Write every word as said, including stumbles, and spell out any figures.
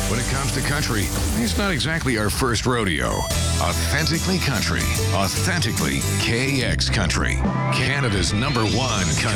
When it comes to country, it's not exactly our first rodeo. Authentically country. Authentically K X Country. Canada's number one country.